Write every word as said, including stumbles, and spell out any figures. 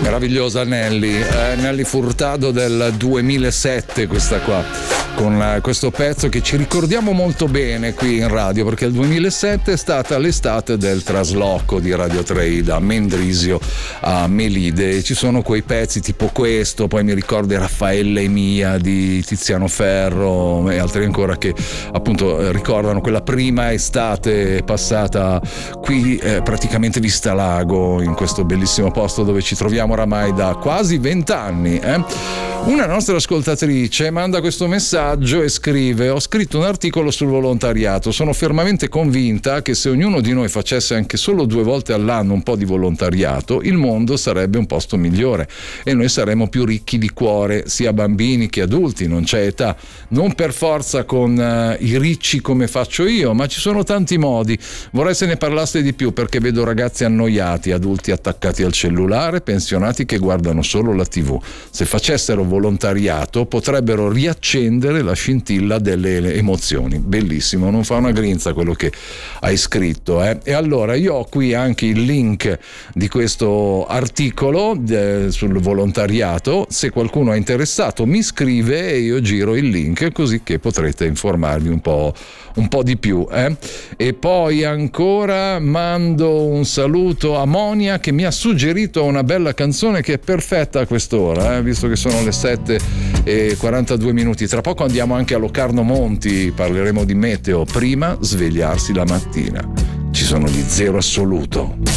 Meravigliosa Nelly, eh, Nelly Furtado del duemilasette, questa qua, con eh, questo pezzo che ci ricordiamo molto bene qui in radio, perché il duemilasette è stata l'estate del trasloco di Radio tre da Mendrisio a Melide. Ci sono quei pezzi tipo questo, poi mi ricordo Raffaella e Mia di Tiziano Ferro e altri ancora che appunto ricordano quella prima estate passata qui eh, praticamente Vista Lago, in questo bellissimo posto dove ci troviamo oramai da quasi vent'anni. Eh? Una nostra ascoltatrice manda questo messaggio e scrive: ho scritto un articolo sul volontariato, sono fermamente convinta che se ognuno di noi facesse anche solo due volte all'anno un po' di volontariato, il mondo sarebbe un posto migliore e noi saremmo più ricchi di cuore, sia bambini che adulti, non c'è età, non per forza con uh, i ricci come faccio io, ma ci sono tanti modi. Vorrei se ne parlaste di più, perché vedo ragazzi annoiati, adulti attaccati al cellulare, pensionati che guardano solo la tivù. Se facessero volontariato potrebbero riaccendere la scintilla delle emozioni. Bellissimo, non fa una grinza quello che hai scritto, eh? E allora io ho qui anche il link di questo articolo eh, sul volontariato. Se qualcuno è interessato mi scrive e io giro il link, così che potrete informarvi un po', un po' di più, eh? E poi ancora mando un saluto a Monia, che mi ha suggerito una bella canzone che è perfetta a quest'ora, eh? Visto che sono le sette e quarantadue minuti. Tra poco andiamo anche a Locarno Monti, parleremo di meteo. Prima svegliarsi la mattina. Ci sono gli Zero Assoluto.